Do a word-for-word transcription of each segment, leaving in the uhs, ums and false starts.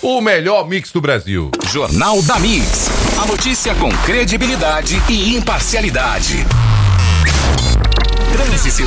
o melhor mix do Brasil. Jornal da Mix. A notícia com credibilidade e imparcialidade. Trânsito.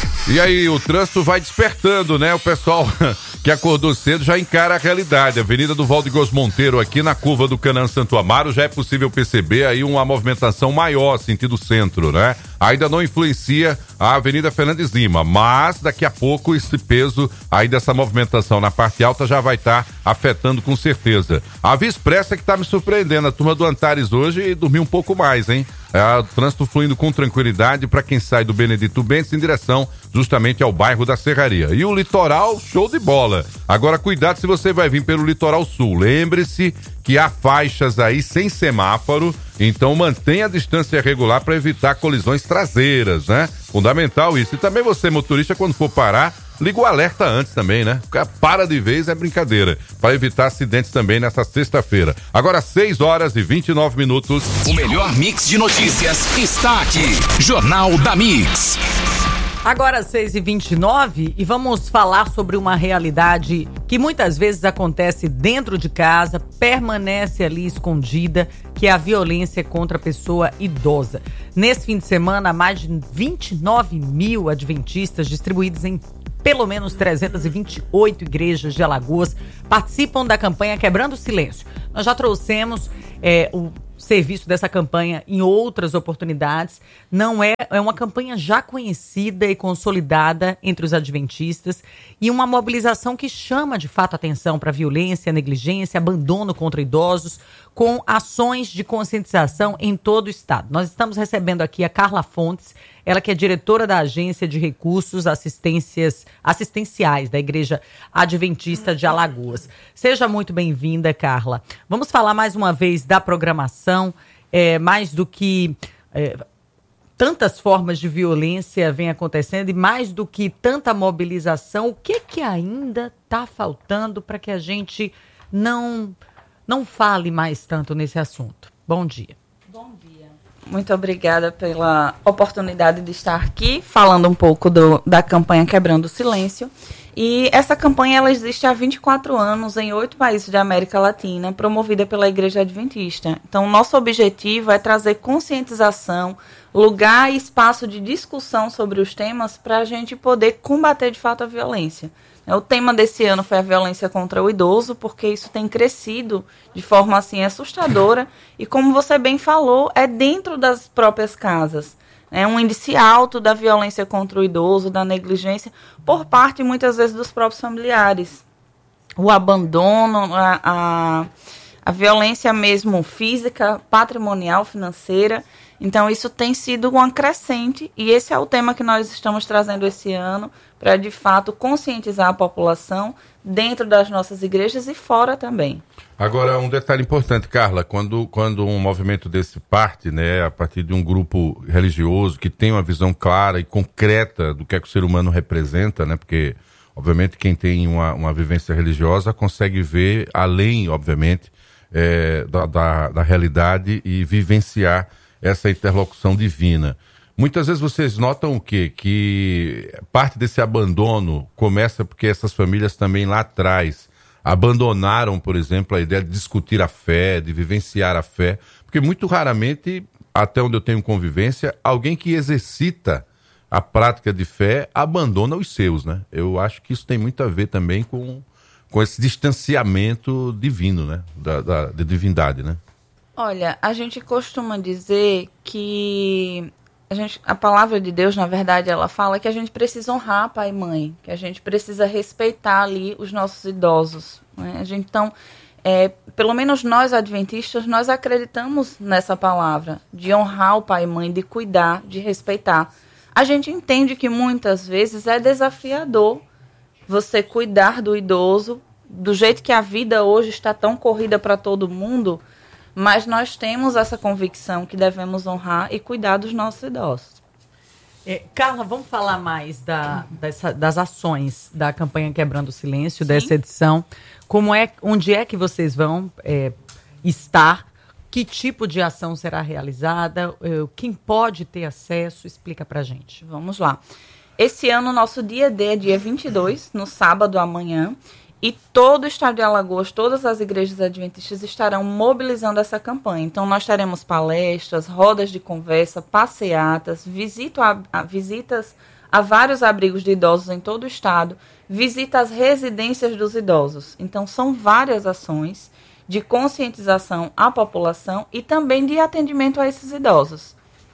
E aí, o trânsito vai despertando, né? O pessoal que acordou cedo já encara a realidade. Avenida do Valdigos Monteiro, aqui na curva do Canaã Santo Amaro, já é possível perceber aí uma movimentação maior, sentido centro, né? Ainda não influencia a Avenida Fernandes Lima, mas daqui a pouco esse peso aí dessa movimentação na parte alta já vai estar tá afetando com certeza. A Via Expressa que tá me surpreendendo, a turma do Antares hoje dormiu um pouco mais, hein? É, o trânsito fluindo com tranquilidade para quem sai do Benedito Bentes em direção justamente ao bairro da Serraria. E o litoral, show de bola. Agora cuidado se você vai vir pelo litoral sul. Lembre-se que há faixas aí sem semáforo, então mantenha a distância regular para evitar colisões traseiras, né? Fundamental isso. E também você, motorista, quando for parar, liga o alerta antes também, né? Para de vez é brincadeira, para evitar acidentes também nessa sexta-feira. Agora seis horas e vinte e nove minutos. O melhor mix de notícias está aqui. Jornal da Mix. Agora seis e vinte e nove e vamos falar sobre uma realidade que muitas vezes acontece dentro de casa, permanece ali escondida, que é a violência contra a pessoa idosa. Nesse fim de semana, mais de vinte e nove mil adventistas distribuídos em pelo menos trezentas e vinte e oito igrejas de Alagoas participam da campanha Quebrando o Silêncio. Nós já trouxemos é, o serviço dessa campanha em outras oportunidades. Não é, é uma campanha já conhecida e consolidada entre os adventistas e uma mobilização que chama de fato atenção para a violência, negligência, abandono contra idosos, com ações de conscientização em todo o estado. Nós estamos recebendo aqui a Carla Fontes, ela que é diretora da Agência de Recursos Assistências, Assistenciais da Igreja Adventista de Alagoas. Seja muito bem-vinda, Carla. Vamos falar mais uma vez da programação, é, mais do que é, tantas formas de violência vem acontecendo e mais do que tanta mobilização, o que que ainda está faltando para que a gente não, não fale mais tanto nesse assunto? Bom dia. Bom dia. Muito obrigada pela oportunidade de estar aqui falando um pouco do, da campanha Quebrando o Silêncio. E essa campanha ela existe há vinte e quatro anos em oito países da América Latina, promovida pela Igreja Adventista. Então, nosso objetivo é trazer conscientização, lugar e espaço de discussão sobre os temas para a gente poder combater de fato a violência. O tema desse ano foi a violência contra o idoso, porque isso tem crescido de forma assim assustadora e, como você bem falou, é dentro das próprias casas. É um índice alto da violência contra o idoso, da negligência, por parte muitas vezes dos próprios familiares. O abandono, a, a, a violência mesmo física, patrimonial, financeira. Então, isso tem sido uma crescente e esse é o tema que nós estamos trazendo esse ano para, de fato, conscientizar a população dentro das nossas igrejas e fora também. Agora, um detalhe importante, Carla, quando, quando um movimento desse parte, né, a partir de um grupo religioso que tem uma visão clara e concreta do que é que o ser humano representa, né, porque, obviamente, quem tem uma, uma vivência religiosa consegue ver além, obviamente, é, da, da, da realidade e vivenciar essa interlocução divina. Muitas vezes vocês notam o quê? Que parte desse abandono começa porque essas famílias também lá atrás abandonaram, por exemplo, a ideia de discutir a fé, de vivenciar a fé, porque muito raramente, até onde eu tenho convivência, alguém que exercita a prática de fé abandona os seus, né? Eu acho que isso tem muito a ver também com, com esse distanciamento divino, né? Da, da, da divindade, né? Olha, a gente costuma dizer que a, gente, a palavra de Deus, na verdade, ela fala que a gente precisa honrar pai e mãe, que a gente precisa respeitar ali os nossos idosos, né? A gente, então, é, pelo menos nós adventistas, nós acreditamos nessa palavra, de honrar o pai e mãe, de cuidar, de respeitar. A gente entende que muitas vezes é desafiador você cuidar do idoso, do jeito que a vida hoje está tão corrida para todo mundo, mas nós temos essa convicção que devemos honrar e cuidar dos nossos idosos. É, Carla, vamos falar mais da, dessa, das ações da campanha Quebrando o Silêncio, sim, dessa edição. Como é, onde é que vocês vão é, estar? Que tipo de ação será realizada? Quem pode ter acesso? Explica pra gente. Vamos lá. Esse ano, nosso dia D é dia vinte e dois, no sábado amanhã. E todo o estado de Alagoas, todas as igrejas adventistas estarão mobilizando essa campanha. Então, nós teremos palestras, rodas de conversa, passeatas, visito a, a, visitas a vários abrigos de idosos em todo o estado, visita às residências dos idosos. Então, são várias ações de conscientização à população e também de atendimento a esses idosos.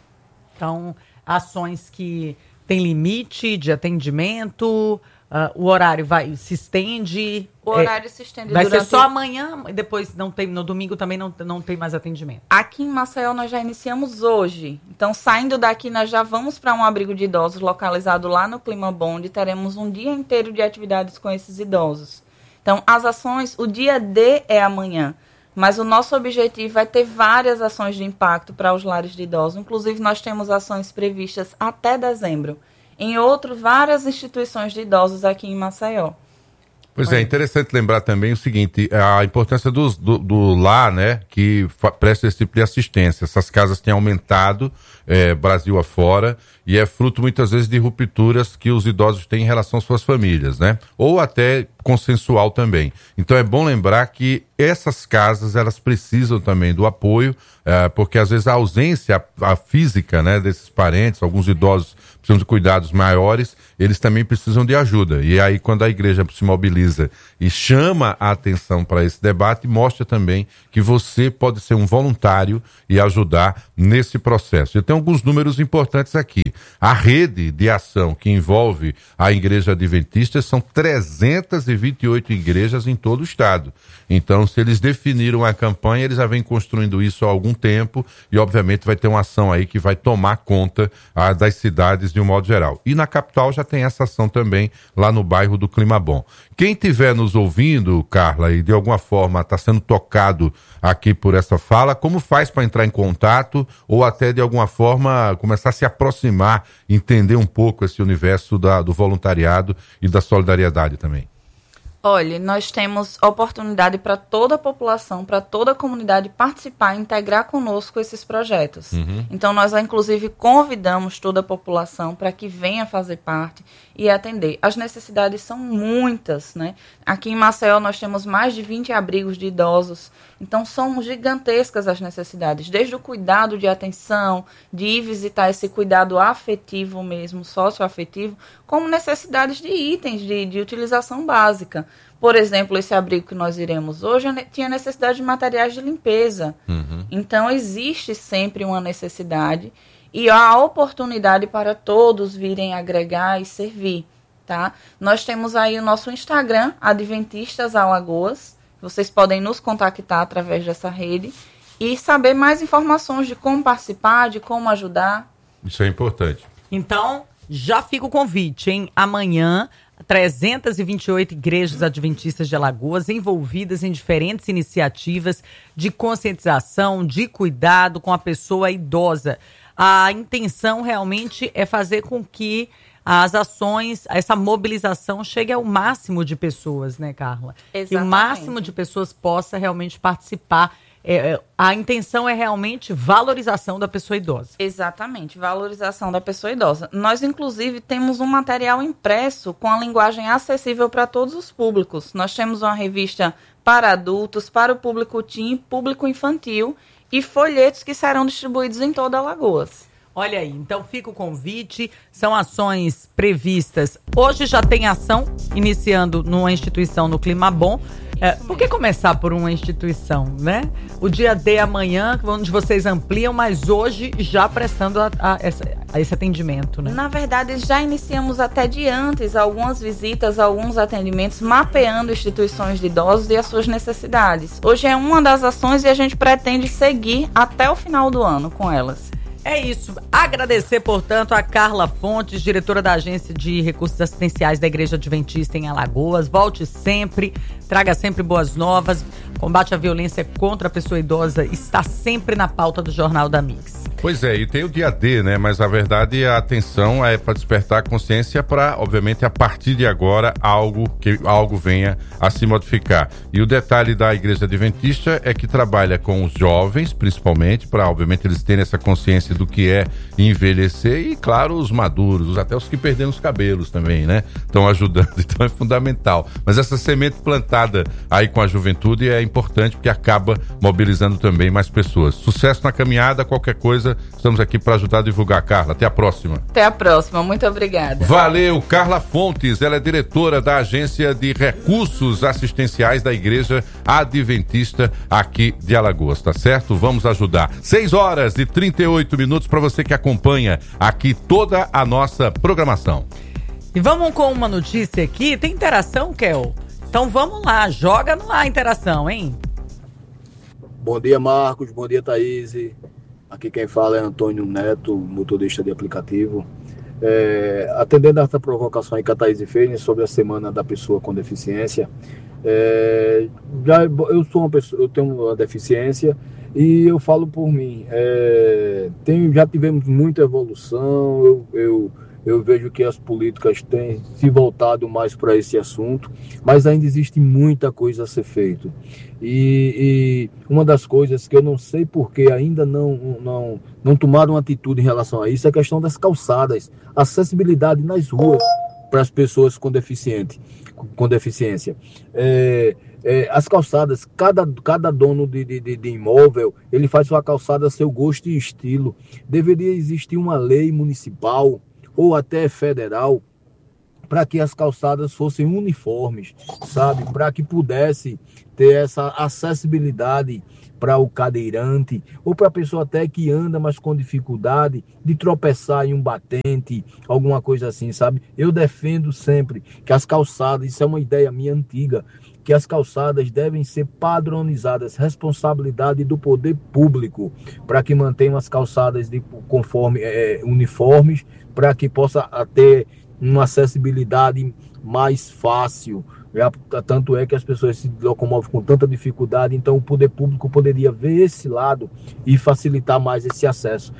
Então, ações que têm limite de atendimento, uh, o horário vai, se estende. O horário é, se estende vai durante... ser só amanhã e depois não tem, no domingo também não, não tem mais atendimento. Aqui em Maceió nós já iniciamos hoje. Então, saindo daqui, nós já vamos para um abrigo de idosos localizado lá no Clima Bom, onde teremos um dia inteiro de atividades com esses idosos. Então, as ações, o dia D é amanhã, mas o nosso objetivo é ter várias ações de impacto para os lares de idosos. Inclusive, nós temos ações previstas até dezembro, em outras várias instituições de idosos aqui em Maceió. Pois é, interessante lembrar também o seguinte, a importância do, do, do lar, né, que presta esse tipo de assistência. Essas casas têm aumentado, é, Brasil afora, e é fruto muitas vezes de rupturas que os idosos têm em relação às suas famílias, né? Ou até consensual também. Então é bom lembrar que essas casas, elas precisam também do apoio, é, porque às vezes a ausência a, a física, né, desses parentes, alguns idosos precisam de cuidados maiores, eles também precisam de ajuda. E aí quando a igreja se mobiliza e chama a atenção para esse debate, mostra também que você pode ser um voluntário e ajudar nesse processo. Eu tenho alguns números importantes aqui. A rede de ação que envolve a Igreja Adventista são trezentas e vinte e oito igrejas em todo o estado. Então, se eles definiram a campanha, eles já vêm construindo isso há algum tempo e, obviamente, vai ter uma ação aí que vai tomar conta ah, das cidades de um modo geral. E na capital já tem essa ação também, lá no bairro do Clima Bom. Quem estiver nos ouvindo, Carla, e de alguma forma está sendo tocado aqui por essa fala, como faz para entrar em contato ou até de alguma forma começar a se aproximar, entender um pouco esse universo da, do voluntariado e da solidariedade também? Olha, nós temos oportunidade para toda a população, para toda a comunidade participar e integrar conosco esses projetos. Uhum. Então, nós, inclusive, convidamos toda a população para que venha fazer parte e atender. As necessidades são muitas, né? Aqui em Maceió, nós temos mais de vinte abrigos de idosos. Então, são gigantescas as necessidades, desde o cuidado de atenção, de ir visitar esse cuidado afetivo mesmo, socioafetivo, como necessidades de itens de, de utilização básica. Por exemplo, esse abrigo que nós iremos hoje tinha necessidade de materiais de limpeza. Uhum. Então, existe sempre uma necessidade e há oportunidade para todos virem agregar e servir, tá? Nós temos aí o nosso Instagram, Adventistas Alagoas. Vocês podem nos contactar através dessa rede e saber mais informações de como participar, de como ajudar. Isso é importante. Então, já fica o convite, hein? Amanhã, trezentas e vinte e oito igrejas adventistas de Alagoas envolvidas em diferentes iniciativas de conscientização, de cuidado com a pessoa idosa. A intenção realmente é fazer com que as ações, essa mobilização chegue ao máximo de pessoas, né, Carla? Exatamente. Que o máximo de pessoas possa realmente participar. É, a intenção é realmente valorização da pessoa idosa. Exatamente, valorização da pessoa idosa. Nós, inclusive, temos um material impresso com a linguagem acessível para todos os públicos. Nós temos uma revista para adultos, para o público teen, público infantil e folhetos que serão distribuídos em toda Alagoas. Olha aí, então fica o convite, são ações previstas. Hoje já tem ação iniciando numa instituição no Clima Bom. É, por que começar por uma instituição, né? O dia D amanhã, onde vocês ampliam, mas hoje já prestando a, a, essa, a esse atendimento, né? Na verdade, já iniciamos até de antes algumas visitas, alguns atendimentos, mapeando instituições de idosos e as suas necessidades. Hoje é uma das ações e a gente pretende seguir até o final do ano com elas. É isso. Agradecer, portanto, a Carla Fontes, diretora da Agência de Recursos Assistenciais da Igreja Adventista em Alagoas. Volte sempre, traga sempre boas novas. Combate à violência contra a pessoa idosa está sempre na pauta do Jornal da Mix. Pois é, e tem o dia D, né? Mas a verdade, a atenção é para despertar a consciência para, obviamente, a partir de agora, algo que algo venha a se modificar. E o detalhe da Igreja Adventista é que trabalha com os jovens, principalmente, para, obviamente, eles terem essa consciência do que é envelhecer e, claro, os maduros, até os que perderam os cabelos também, né? Estão ajudando, então é fundamental. Mas essa semente plantada aí com a juventude é importante porque acaba mobilizando também mais pessoas. Sucesso na caminhada, qualquer coisa, estamos aqui para ajudar a divulgar. Carla, até a próxima. Até a próxima, muito obrigada. Valeu, Carla Fontes, ela é diretora da Agência de Recursos Assistenciais da Igreja Adventista aqui de Alagoas, tá certo? Vamos ajudar. seis horas e trinta e oito minutos para você que acompanha aqui toda a nossa programação. E vamos com uma notícia aqui, tem interação, Kel? Então vamos lá, joga no ar a interação, hein? Bom dia, Marcos, bom dia, Thaís. Aqui quem fala é Antônio Neto, motorista de aplicativo. É, atendendo a essa provocação aí que a Thaís fez sobre a Semana da Pessoa com Deficiência, é, já, eu sou uma pessoa, eu tenho uma deficiência e eu falo por mim. É, tem, já tivemos muita evolução, eu, eu Eu vejo que as políticas têm se voltado mais para esse assunto, mas ainda existe muita coisa a ser feita. E, e uma das coisas que eu não sei por que ainda não, não, não tomaram atitude em relação a isso é a questão das calçadas, acessibilidade nas ruas para as pessoas com, deficiente, com deficiência. É, é, as calçadas, cada, cada dono de, de, de imóvel, ele faz sua calçada a seu gosto e estilo. Deveria existir uma lei municipal ou até federal, para que as calçadas fossem uniformes, sabe? Para que pudesse ter essa acessibilidade para o cadeirante, ou para a pessoa até que anda, mas com dificuldade de tropeçar em um batente, alguma coisa assim, sabe? Eu defendo sempre que as calçadas, isso é uma ideia minha antiga, que as calçadas devem ser padronizadas, responsabilidade do poder público, para que mantenham as calçadas de, conforme é, uniformes, para que possa ter uma acessibilidade mais fácil. Já, tanto é que as pessoas se locomovem com tanta dificuldade, então o poder público poderia ver esse lado e facilitar mais esse acesso.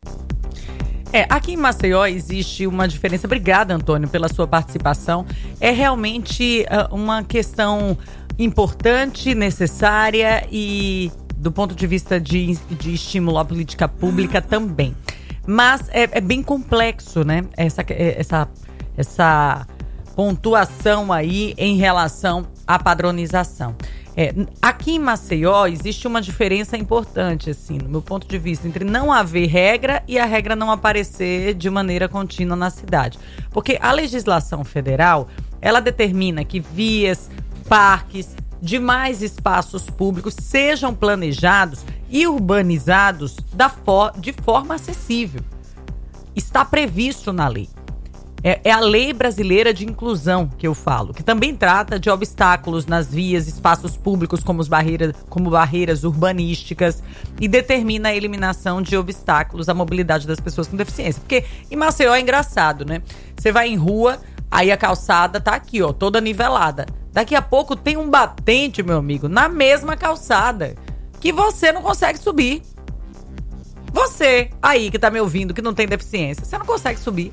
É, aqui em Maceió existe uma diferença. Obrigada, Antônio, pela sua participação. É realmente uh, uma questão importante, necessária e, do ponto de vista de, de estímulo à política pública, também. Mas é, é bem complexo, né? Essa, essa, essa pontuação aí em relação à padronização. É, aqui em Maceió existe uma diferença importante, assim, no meu ponto de vista, entre não haver regra e a regra não aparecer de maneira contínua na cidade. Porque a legislação federal, ela determina que vias, parques, demais espaços públicos sejam planejados e urbanizados da for- de forma acessível. Está previsto na lei. É, é a Lei Brasileira de Inclusão que eu falo, que também trata de obstáculos nas vias, espaços públicos como, os barreiras, como barreiras urbanísticas e determina a eliminação de obstáculos à mobilidade das pessoas com deficiência. Porque em Maceió é engraçado, né? Você vai em rua, aí a calçada tá aqui, ó, toda nivelada. Daqui a pouco tem um batente, meu amigo, na mesma calçada, que você não consegue subir. Você, aí que tá me ouvindo, que não tem deficiência, você não consegue subir.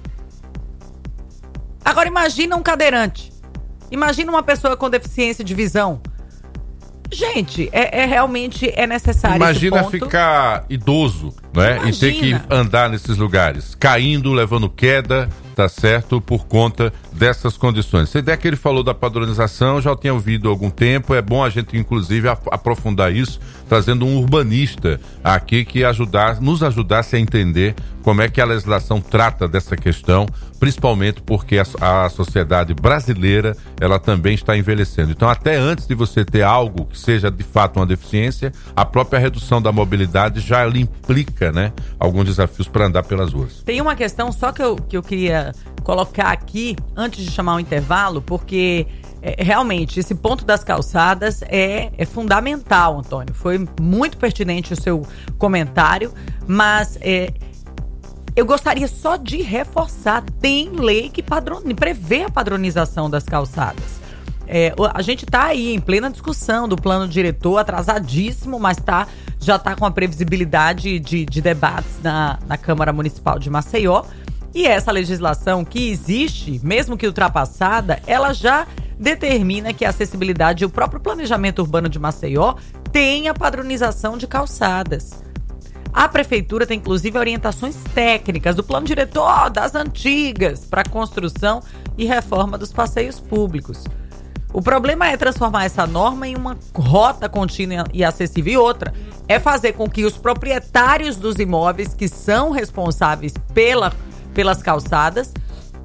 Agora imagina um cadeirante. Imagina uma pessoa com deficiência de visão. Gente, é, é realmente é necessário Imagina esse ponto. Ficar idoso, né? Imagina. E ter que andar nesses lugares, caindo, levando queda, tá certo? Por conta dessas condições. Essa ideia que ele falou da padronização, já tinha ouvido há algum tempo, é bom a gente inclusive aprofundar isso, trazendo um urbanista aqui que ajudar, nos ajudasse a entender como é que a legislação trata dessa questão, principalmente porque a, a sociedade brasileira, ela também está envelhecendo. Então, até antes de você ter algo que seja de fato uma deficiência, a própria redução da mobilidade já lhe implica, né, alguns desafios para andar pelas ruas. Tem uma questão só que eu, que eu queria colocar aqui, antes de chamar o intervalo, porque é, realmente esse ponto das calçadas é, é fundamental, Antônio. Foi muito pertinente o seu comentário, mas é, eu gostaria só de reforçar, tem lei que padrone, prevê a padronização das calçadas. É, a gente está aí em plena discussão do plano diretor, atrasadíssimo, mas está já está com a previsibilidade de, de debates na, na Câmara Municipal de Maceió. E essa legislação que existe, mesmo que ultrapassada, ela já determina que a acessibilidade e o próprio planejamento urbano de Maceió tem a padronização de calçadas. A prefeitura tem inclusive orientações técnicas do plano diretor das antigas para construção e reforma dos passeios públicos. O problema é transformar essa norma em uma rota contínua e acessível. E outra é fazer com que os proprietários dos imóveis que são responsáveis pela, pelas calçadas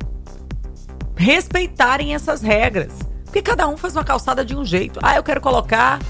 respeitarem essas regras. Porque cada um faz uma calçada de um jeito. Ah, eu quero colocar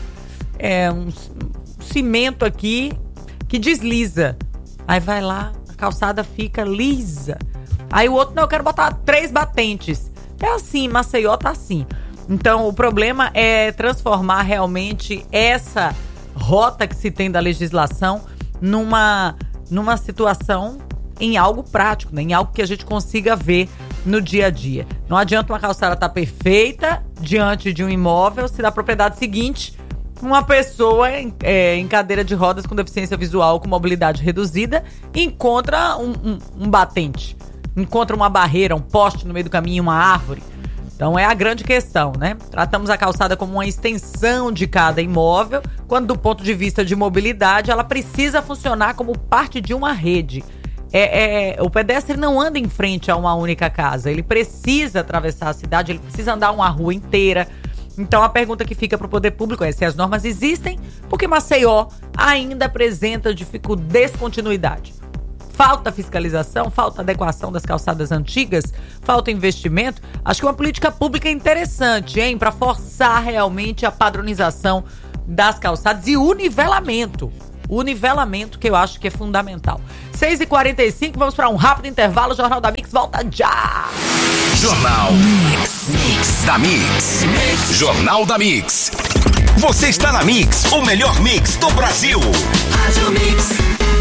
é, um cimento aqui que desliza. Aí vai lá, a calçada fica lisa. Aí o outro, não, eu quero botar três batentes. É assim, Maceió tá assim. Então, o problema é transformar realmente essa rota que se tem da legislação numa, numa situação em algo prático, né? Em algo que a gente consiga ver no dia a dia. Não adianta uma calçada estar perfeita diante de um imóvel se da propriedade seguinte uma pessoa em, é, em cadeira de rodas com deficiência visual, com mobilidade reduzida, encontra um, um, um batente, encontra uma barreira, um poste no meio do caminho, uma árvore. Então é a grande questão, né? Tratamos a calçada como uma extensão de cada imóvel, quando do ponto de vista de mobilidade, ela precisa funcionar como parte de uma rede. É, é, o pedestre não anda em frente a uma única casa, ele precisa atravessar a cidade, ele precisa andar uma rua inteira. Então a pergunta que fica para o poder público é se as normas existem, porque Maceió ainda apresenta dificuldade, descontinuidade. Falta fiscalização, falta adequação das calçadas antigas, falta investimento. Acho que uma política pública interessante, hein? Para forçar realmente a padronização das calçadas e o nivelamento. O nivelamento que eu acho que é fundamental. seis e quarenta e cinco, vamos para um rápido intervalo. O Jornal da Mix volta já! Jornal Mix, Mix da Mix. Jornal da Mix. Você está na Mix, o melhor mix do Brasil. Rádio Mix.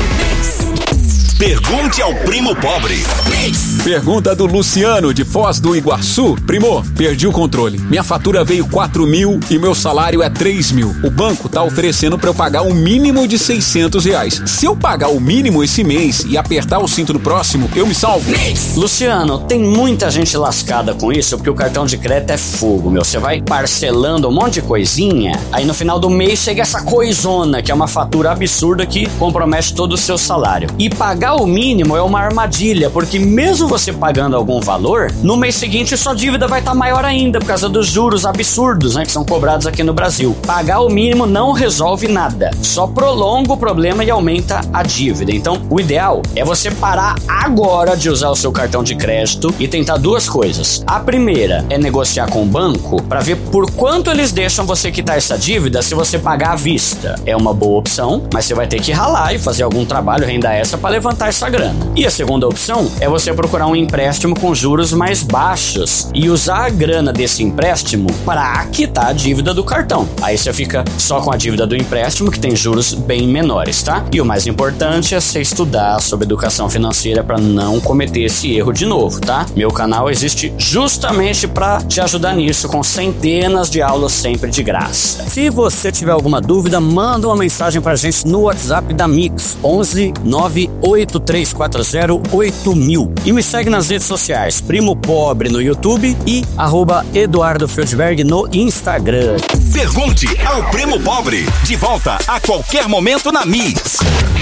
Mix. Pergunte ao Primo Pobre. Mix. Pergunta do Luciano, de Foz do Iguaçu. Primo, perdi o controle. Minha fatura veio quatro mil e meu salário é três mil. O banco tá oferecendo pra eu pagar um mínimo de seiscentos reais. Se eu pagar o mínimo esse mês e apertar o cinto no próximo, eu me salvo? Mix. Luciano, tem muita gente lascada com isso, porque o cartão de crédito é fogo, meu. Você vai parcelando um monte de coisinha, aí no final do mês chega essa coisona, que é uma fatura absurda que compromete todo o seu salário. E pagar o mínimo é uma armadilha, porque mesmo você pagando algum valor, no mês seguinte sua dívida vai estar tá maior ainda, por causa dos juros absurdos, né, que são cobrados aqui no Brasil. Pagar o mínimo não resolve nada, só prolonga o problema e aumenta a dívida. Então, o ideal é você parar agora de usar o seu cartão de crédito e tentar duas coisas. A primeira é negociar com o banco para ver por quanto eles deixam você quitar essa dívida se você pagar à vista. É uma boa opção, mas você vai ter que ralar e fazer algum trabalho, renda extra, para levantar essa grana. E a segunda opção é você procurar um empréstimo com juros mais baixos e usar a grana desse empréstimo para quitar a dívida do cartão. Aí você fica só com a dívida do empréstimo, que tem juros bem menores, tá? E o mais importante é você estudar sobre educação financeira para não cometer esse erro de novo, tá? Meu canal existe justamente para te ajudar nisso, com centenas de aulas sempre de graça. Se você tiver alguma dúvida, manda uma mensagem pra gente no WhatsApp da Mix, onze nove oito três quatro zero oito mil. E me segue nas redes sociais, Primo Pobre no YouTube e arroba Eduardo Feldberg no Instagram. Pergunte ao Primo Pobre. De volta a qualquer momento na Mix.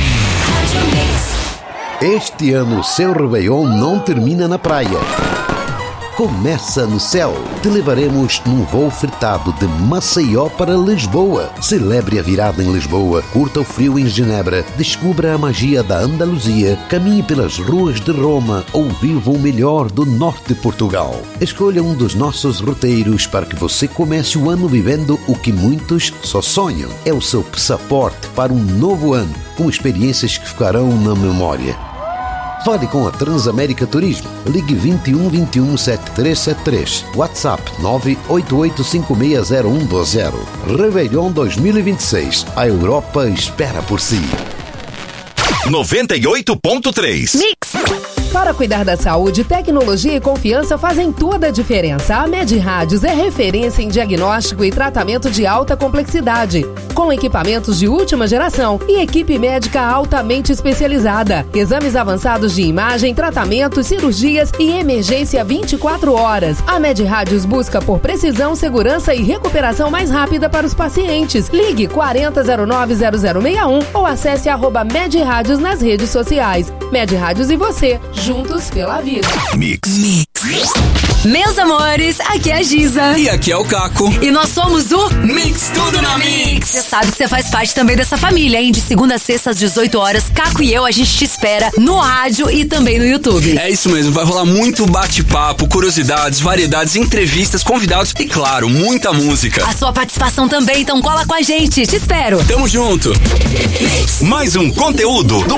Este ano, seu Réveillon não termina na praia. Começa no céu. Te levaremos num voo fretado de Maceió para Lisboa. Celebre a virada em Lisboa, curta o frio em Genebra, descubra a magia da Andaluzia, caminhe pelas ruas de Roma ou viva o melhor do norte de Portugal. Escolha um dos nossos roteiros para que você comece o ano vivendo o que muitos só sonham. É o seu passaporte para um novo ano, com experiências que ficarão na memória. Fale com a Transamérica Turismo. Ligue vinte e um, vinte e um, setenta e três setenta e três. WhatsApp nove oito oito cinco seis zero um dois zero. Réveillon dois mil e vinte e seis. A Europa espera por si. noventa e oito ponto três. Mix. Para cuidar da saúde, tecnologia e confiança fazem toda a diferença. A Med Rádios é referência em diagnóstico e tratamento de alta complexidade. com equipamentos de última geração e equipe médica altamente especializada. Exames avançados de imagem, tratamentos, cirurgias e emergência vinte e quatro horas. A Med Rádios busca por precisão, segurança e recuperação mais rápida para os pacientes. Ligue quarenta zero nove zero zero seis um ou acesse arroba Med Rádios nas redes sociais. Med Rádios e você, juntos pela vida. Mix. Mix. Meus amores, aqui é a Giza. E aqui é o Caco. E nós somos o Mix Tudo na Mix. Você sabe que você faz parte também dessa família, hein? De segunda a sexta às dezoito horas, Caco e eu, a gente te espera no rádio e também no YouTube. É isso mesmo, vai rolar muito bate-papo, curiosidades, variedades, entrevistas, convidados e, claro, muita música. A sua participação também, então cola com a gente. Te espero. Tamo junto. Mais um conteúdo do